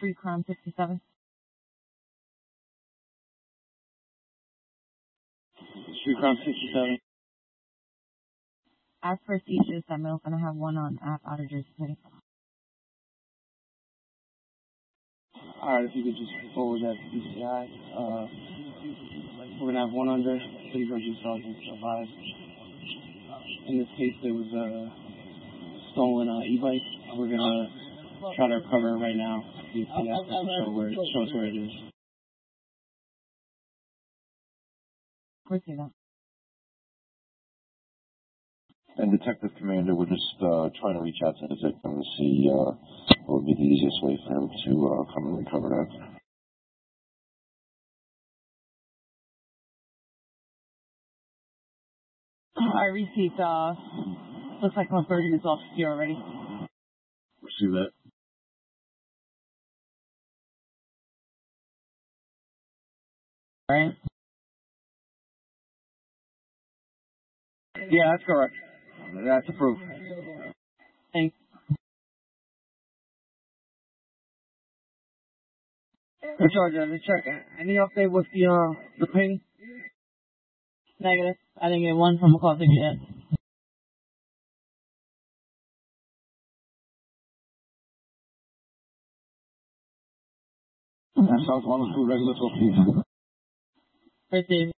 Street Crime 67. Street Crime 67. As per seizures, that male's going to have one on at Outer Jersey City. Alright, if you could just forward that to PCI. We're going to have one under City Grocery Sergeant advised. In this case, there was a stolen e-bike. We're going to try to recover it right now. Show us where it is. Where's that? And Detective Commander, we're just trying to reach out to the victim to see what would be the easiest way for him to come and recover that. I received, looks like my burden is off here already. Receive that. Right? Yeah, that's correct. That's approved. Thanks. Good charge, check. Any update with the ping? Negative. I didn't get one from a call ticket yet. That sounds 102 regular talk. Received.